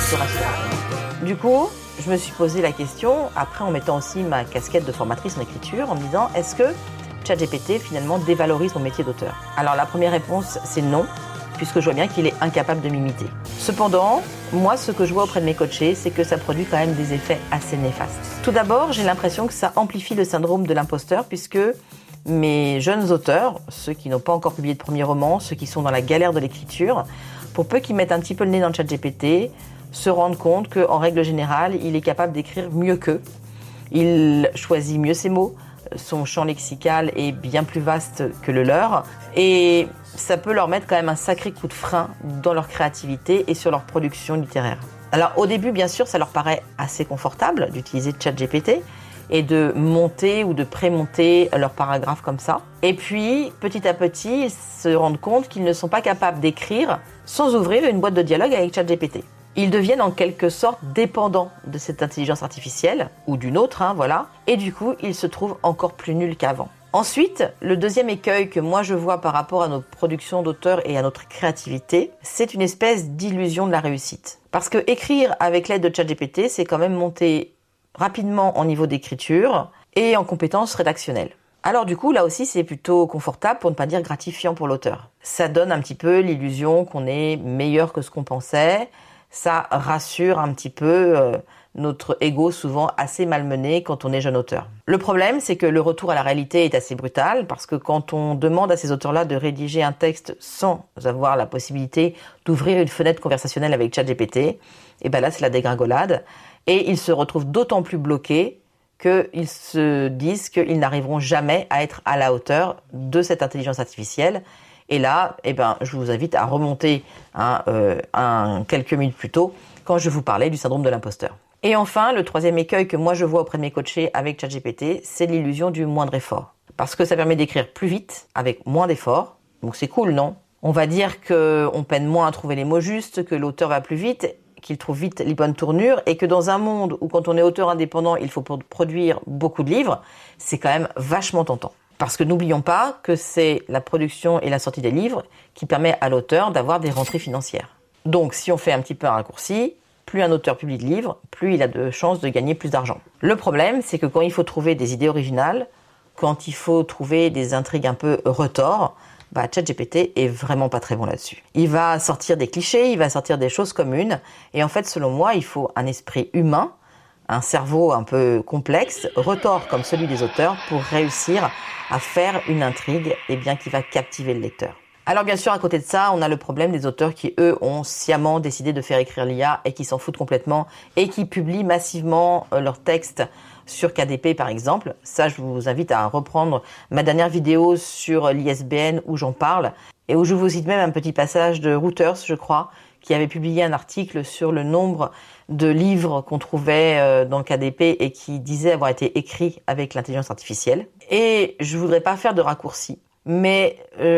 plutôt rassurant. Du coup, je me suis posé la question, après en mettant aussi ma casquette de formatrice en écriture, en me disant, est-ce que ChatGPT finalement dévalorise mon métier d'auteur? Alors la première réponse, c'est non, puisque je vois bien qu'il est incapable de m'imiter. Cependant, moi, ce que je vois auprès de mes coachés, c'est que ça produit quand même des effets assez néfastes. Tout d'abord, j'ai l'impression que ça amplifie le syndrome de l'imposteur, puisque mes jeunes auteurs, ceux qui n'ont pas encore publié de premier roman, ceux qui sont dans la galère de l'écriture, pour peu qu'ils mettent un petit peu le nez dans le ChatGPT, se rendent compte qu'en règle générale, il est capable d'écrire mieux qu'eux. Il choisit mieux ses mots, son champ lexical est bien plus vaste que le leur, et ça peut leur mettre quand même un sacré coup de frein dans leur créativité et sur leur production littéraire. Alors au début, bien sûr, ça leur paraît assez confortable d'utiliser ChatGPT et de monter ou de prémonter leurs paragraphes comme ça. Et puis, petit à petit, ils se rendent compte qu'ils ne sont pas capables d'écrire sans ouvrir une boîte de dialogue avec ChatGPT. Ils deviennent en quelque sorte dépendants de cette intelligence artificielle, ou d'une autre, voilà, et du coup, ils se trouvent encore plus nuls qu'avant. Ensuite, le deuxième écueil que moi je vois par rapport à notre production d'auteur et à notre créativité, c'est une espèce d'illusion de la réussite. Parce que écrire avec l'aide de ChatGPT, c'est quand même monter rapidement en niveau d'écriture et en compétences rédactionnelles. Alors du coup, là aussi, c'est plutôt confortable, pour ne pas dire gratifiant pour l'auteur. Ça donne un petit peu l'illusion qu'on est meilleur que ce qu'on pensait. Ça rassure un petit peu notre ego souvent assez malmené quand on est jeune auteur. Le problème, c'est que le retour à la réalité est assez brutal, parce que quand on demande à ces auteurs-là de rédiger un texte sans avoir la possibilité d'ouvrir une fenêtre conversationnelle avec ChatGPT, et ben là, c'est la dégringolade. Et ils se retrouvent d'autant plus bloqués qu'ils se disent qu'ils n'arriveront jamais à être à la hauteur de cette intelligence artificielle. Et là, je vous invite à remonter quelques minutes plus tôt quand je vous parlais du syndrome de l'imposteur. Et enfin, le troisième écueil que moi je vois auprès de mes coachés avec ChatGPT, c'est l'illusion du moindre effort. Parce que ça permet d'écrire plus vite, avec moins d'efforts. Donc c'est cool, non? On va dire qu'on peine moins à trouver les mots justes, que l'auteur va plus vite, qu'il trouve vite les bonnes tournures, et que dans un monde où quand on est auteur indépendant, il faut produire beaucoup de livres, c'est quand même vachement tentant. Parce que n'oublions pas que c'est la production et la sortie des livres qui permet à l'auteur d'avoir des rentrées financières. Donc si on fait un petit peu un raccourci, plus un auteur publie de livres, plus il a de chances de gagner plus d'argent. Le problème, c'est que quand il faut trouver des idées originales, quand il faut trouver des intrigues un peu retors, ChatGPT est vraiment pas très bon là-dessus. Il va sortir des clichés, il va sortir des choses communes, et en fait, selon moi, il faut un esprit humain, un cerveau un peu complexe, retors comme celui des auteurs, pour réussir à faire une intrigue qui va captiver le lecteur. Alors bien sûr, à côté de ça, on a le problème des auteurs qui, eux, ont sciemment décidé de faire écrire l'IA et qui s'en foutent complètement et qui publient massivement leurs textes sur KDP par exemple. Ça, je vous invite à reprendre ma dernière vidéo sur l'ISBN où j'en parle et où je vous cite même un petit passage de Reuters, je crois, qui avait publié un article sur le nombre de livres qu'on trouvait dans le KDP et qui disait avoir été écrits avec l'intelligence artificielle. Et je voudrais pas faire de raccourcis, mais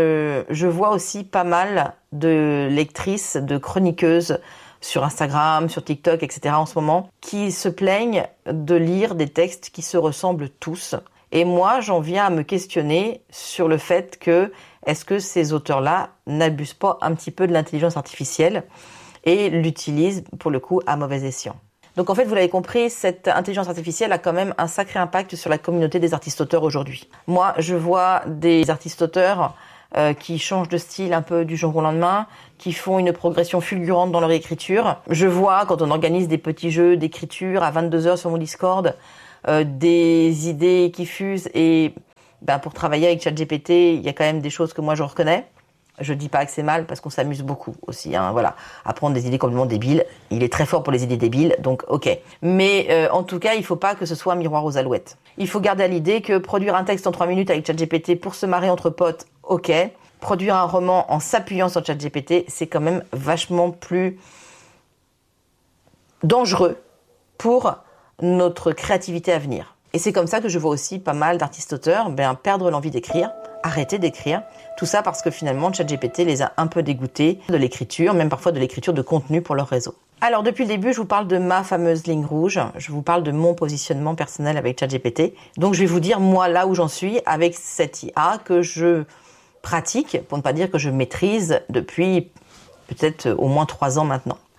je vois aussi pas mal de lectrices, de chroniqueuses sur Instagram, sur TikTok, etc. en ce moment, qui se plaignent de lire des textes qui se ressemblent tous. Et moi, j'en viens à me questionner sur le fait que est-ce que ces auteurs-là n'abusent pas un petit peu de l'intelligence artificielle et l'utilisent, pour le coup, à mauvais escient. Donc en fait, vous l'avez compris, cette intelligence artificielle a quand même un sacré impact sur la communauté des artistes-auteurs aujourd'hui. Moi, je vois des artistes-auteurs qui changent de style un peu du jour au lendemain, qui font une progression fulgurante dans leur écriture. Je vois, quand on organise des petits jeux d'écriture à 22h sur mon Discord, des idées qui fusent et pour travailler avec ChatGPT, il y a quand même des choses que moi je reconnais. Je dis pas que c'est mal parce qu'on s'amuse beaucoup aussi, voilà, à prendre des idées complètement débiles. Il est très fort pour les idées débiles, donc ok. Mais en tout cas, il faut pas que ce soit un miroir aux alouettes. Il faut garder à l'idée que produire un texte en 3 minutes avec ChatGPT pour se marrer entre potes, ok. Produire un roman en s'appuyant sur ChatGPT, c'est quand même vachement plus dangereux pour notre créativité à venir. Et c'est comme ça que je vois aussi pas mal d'artistes-auteurs perdre l'envie d'écrire, arrêter d'écrire. Tout ça parce que finalement, ChatGPT les a un peu dégoûtés de l'écriture, même parfois de l'écriture de contenu pour leur réseau. Alors depuis le début, je vous parle de ma fameuse ligne rouge, je vous parle de mon positionnement personnel avec ChatGPT. Donc je vais vous dire moi là où j'en suis avec cette IA que je pratique, pour ne pas dire que je maîtrise depuis peut-être au moins 3 ans maintenant.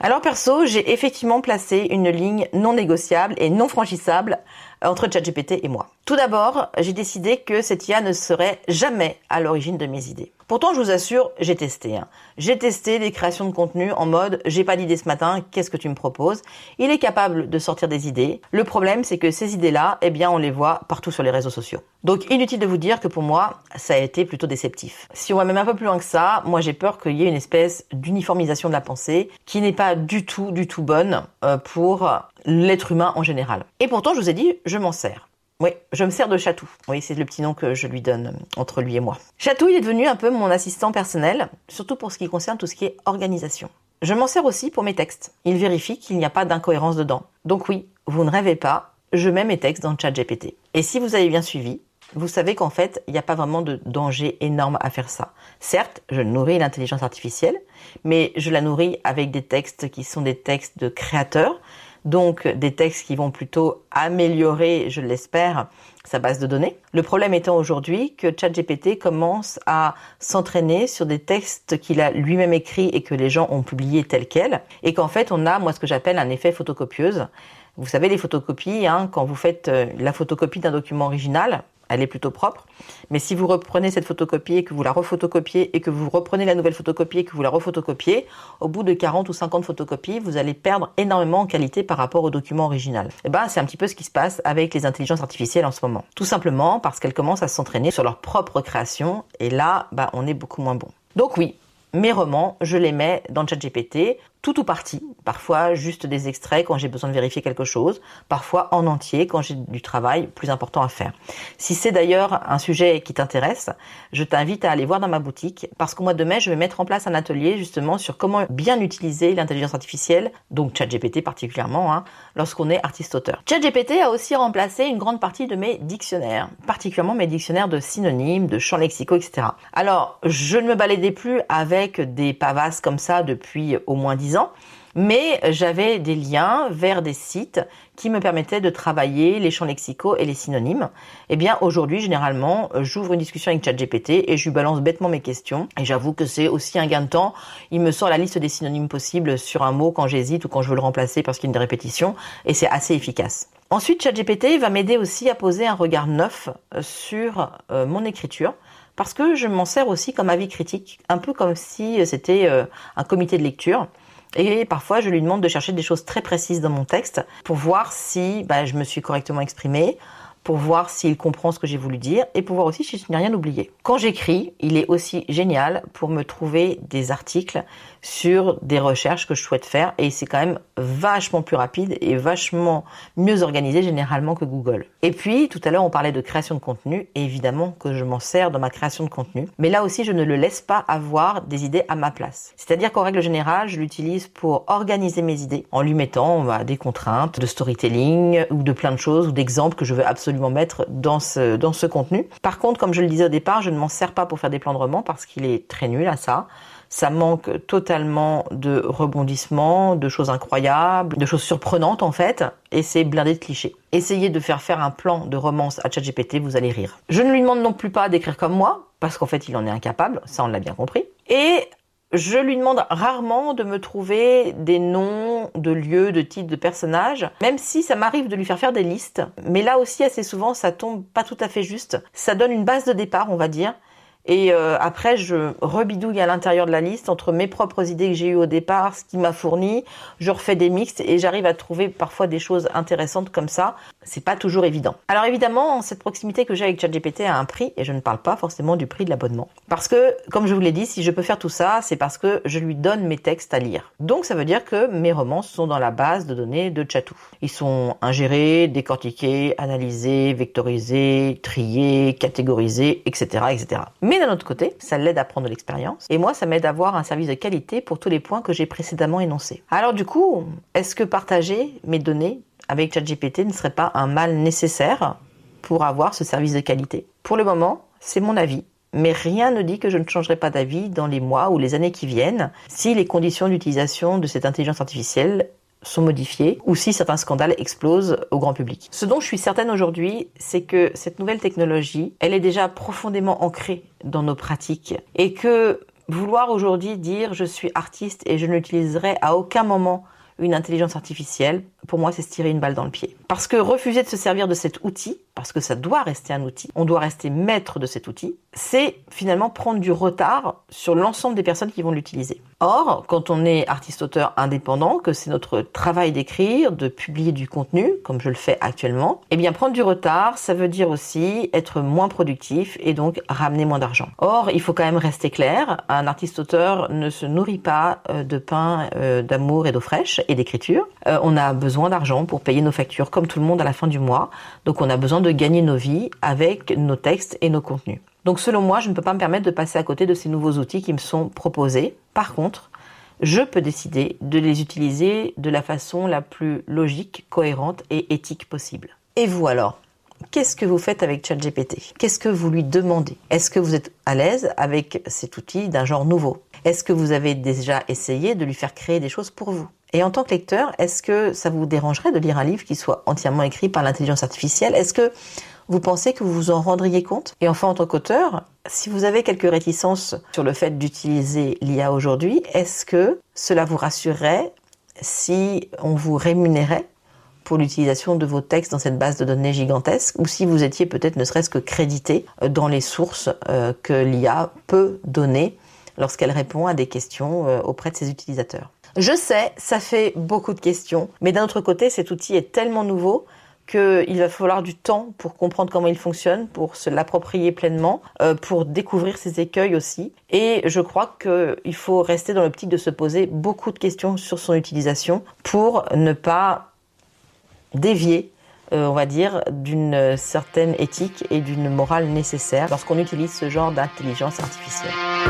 Alors perso, j'ai effectivement placé une ligne non négociable et non franchissable entre ChatGPT et moi. Tout d'abord, j'ai décidé que cette IA ne serait jamais à l'origine de mes idées. Pourtant, je vous assure, j'ai testé. J'ai testé des créations de contenu en mode « j'ai pas d'idée ce matin, qu'est-ce que tu me proposes ?» Il est capable de sortir des idées. Le problème, c'est que ces idées-là, on les voit partout sur les réseaux sociaux. Donc, inutile de vous dire que pour moi, ça a été plutôt déceptif. Si on va même un peu plus loin que ça, moi j'ai peur qu'il y ait une espèce d'uniformisation de la pensée qui n'est pas du tout bonne pour l'être humain en général. Et pourtant, je vous ai dit, je m'en sers. Oui, je me sers de Chatou. Oui, c'est le petit nom que je lui donne entre lui et moi. Chatou, il est devenu un peu mon assistant personnel, surtout pour ce qui concerne tout ce qui est organisation. Je m'en sers aussi pour mes textes. Il vérifie qu'il n'y a pas d'incohérence dedans. Donc oui, vous ne rêvez pas, je mets mes textes dans ChatGPT. Et si vous avez bien suivi, vous savez qu'en fait, il n'y a pas vraiment de danger énorme à faire ça. Certes, je nourris l'intelligence artificielle, mais je la nourris avec des textes qui sont des textes de créateurs, donc des textes qui vont plutôt améliorer, je l'espère, sa base de données. Le problème étant aujourd'hui que ChatGPT commence à s'entraîner sur des textes qu'il a lui-même écrits et que les gens ont publiés tels quels, et qu'en fait on a, moi, ce que j'appelle un effet photocopieuse. Vous savez, les photocopies, quand vous faites la photocopie d'un document original, elle est plutôt propre. Mais si vous reprenez cette photocopie et que vous la refotocopiez et que vous reprenez la nouvelle photocopie et que vous la refotocopiez, au bout de 40 ou 50 photocopies, vous allez perdre énormément en qualité par rapport au document original. C'est un petit peu ce qui se passe avec les intelligences artificielles en ce moment. Tout simplement parce qu'elles commencent à s'entraîner sur leur propre création et là, on est beaucoup moins bon. Donc oui, mes romans, je les mets dans ChatGPT, tout ou partie, parfois juste des extraits quand j'ai besoin de vérifier quelque chose, parfois en entier quand j'ai du travail plus important à faire. Si c'est d'ailleurs un sujet qui t'intéresse, je t'invite à aller voir dans ma boutique parce qu'au mois de mai, je vais mettre en place un atelier justement sur comment bien utiliser l'intelligence artificielle, donc ChatGPT particulièrement, lorsqu'on est artiste-auteur. ChatGPT a aussi remplacé une grande partie de mes dictionnaires, particulièrement mes dictionnaires de synonymes, de champs lexicaux, etc. Alors, je ne me baladais plus avec des pavasses comme ça depuis au moins 10 ans, mais j'avais des liens vers des sites qui me permettaient de travailler les champs lexicaux et les synonymes. Aujourd'hui, généralement, j'ouvre une discussion avec ChatGPT et je lui balance bêtement mes questions. Et j'avoue que c'est aussi un gain de temps. Il me sort la liste des synonymes possibles sur un mot quand j'hésite ou quand je veux le remplacer parce qu'il y a une répétition et c'est assez efficace. Ensuite, ChatGPT va m'aider aussi à poser un regard neuf sur mon écriture. Parce que je m'en sers aussi comme avis critique, un peu comme si c'était un comité de lecture. Et parfois, je lui demande de chercher des choses très précises dans mon texte pour voir si je me suis correctement exprimée, pour voir s'il comprend ce que j'ai voulu dire et pour voir aussi si je n'ai rien oublié. Quand j'écris, il est aussi génial pour me trouver des articles sur des recherches que je souhaite faire et c'est quand même vachement plus rapide et vachement mieux organisé généralement que Google. Et puis, tout à l'heure, on parlait de création de contenu et évidemment que je m'en sers dans ma création de contenu. Mais là aussi, je ne le laisse pas avoir des idées à ma place. C'est-à-dire qu'en règle générale, je l'utilise pour organiser mes idées en lui mettant des contraintes de storytelling ou de plein de choses ou d'exemples que je veux absolument mettre dans ce contenu. Par contre, comme je le disais au départ, je ne m'en sers pas pour faire des plans de romans parce qu'il est très nul à ça. Ça manque totalement de rebondissements, de choses incroyables, de choses surprenantes en fait, et c'est blindé de clichés. Essayez de faire un plan de romance à ChatGPT, vous allez rire. Je ne lui demande non plus pas d'écrire comme moi, parce qu'en fait il en est incapable, ça on l'a bien compris. Et je lui demande rarement de me trouver des noms de lieux, de titres, de personnages, même si ça m'arrive de lui faire des listes. Mais là aussi, assez souvent, ça tombe pas tout à fait juste. Ça donne une base de départ, on va dire. Et après, je rebidouille à l'intérieur de la liste entre mes propres idées que j'ai eues au départ, ce qu'il m'a fourni, je refais des mixtes et j'arrive à trouver parfois des choses intéressantes comme ça. C'est pas toujours évident. Alors évidemment, cette proximité que j'ai avec ChatGPT a un prix et je ne parle pas forcément du prix de l'abonnement. Parce que, comme je vous l'ai dit, si je peux faire tout ça, c'est parce que je lui donne mes textes à lire. Donc ça veut dire que mes romans sont dans la base de données de Chatou. Ils sont ingérés, décortiqués, analysés, vectorisés, triés, catégorisés, etc., etc. Mais d'un autre côté, ça l'aide à prendre de l'expérience. Et moi, ça m'aide à avoir un service de qualité pour tous les points que j'ai précédemment énoncés. Alors du coup, est-ce que partager mes données avec ChatGPT ne serait pas un mal nécessaire pour avoir ce service de qualité? Pour le moment, c'est mon avis. Mais rien ne dit que je ne changerai pas d'avis dans les mois ou les années qui viennent si les conditions d'utilisation de cette intelligence artificielle sont modifiées ou si certains scandales explosent au grand public. Ce dont je suis certaine aujourd'hui, c'est que cette nouvelle technologie, elle est déjà profondément ancrée dans nos pratiques et que Vouloir aujourd'hui dire je suis artiste et je n'utiliserai à aucun moment une intelligence artificielle, pour moi, c'est se tirer une balle dans le pied. Parce que refuser de se servir de cet outil, parce que ça doit rester un outil, on doit rester maître de cet outil, c'est finalement prendre du retard sur l'ensemble des personnes qui vont l'utiliser. Or, quand on est artiste-auteur indépendant, que c'est notre travail d'écrire, de publier du contenu, comme je le fais actuellement, eh bien prendre du retard, ça veut dire aussi être moins productif et donc ramener moins d'argent. Or, il faut quand même rester clair, un artiste-auteur ne se nourrit pas de pain, d'amour et d'eau fraîche et d'écriture. On a besoin d'argent pour payer nos factures comme tout le monde à la fin du mois. Donc on a besoin de gagner nos vies avec nos textes et nos contenus. Donc selon moi, je ne peux pas me permettre de passer à côté de ces nouveaux outils qui me sont proposés. Par contre, je peux décider de les utiliser de la façon la plus logique, cohérente et éthique possible. Et vous alors ? Qu'est-ce que vous faites avec ChatGPT ? Qu'est-ce que vous lui demandez ? Est-ce que vous êtes à l'aise avec cet outil d'un genre nouveau ? Est-ce que vous avez déjà essayé de lui faire créer des choses pour vous ? Et en tant que lecteur, est-ce que ça vous dérangerait de lire un livre qui soit entièrement écrit par l'intelligence artificielle ? Est-ce que vous pensez que vous vous en rendriez compte ? Et enfin, en tant qu'auteur, si vous avez quelques réticences sur le fait d'utiliser l'IA aujourd'hui, est-ce que cela vous rassurerait si on vous rémunérait pour l'utilisation de vos textes dans cette base de données gigantesque, ou si vous étiez peut-être ne serait-ce que crédité dans les sources que l'IA peut donner lorsqu'elle répond à des questions auprès de ses utilisateurs. Je sais, ça fait beaucoup de questions, mais d'un autre côté, cet outil est tellement nouveau qu'il va falloir du temps pour comprendre comment il fonctionne, pour se l'approprier pleinement, pour découvrir ses écueils aussi. Et je crois qu'il faut rester dans l'optique de se poser beaucoup de questions sur son utilisation pour ne pas dévier, on va dire, d'une certaine éthique et d'une morale nécessaire lorsqu'on utilise ce genre d'intelligence artificielle.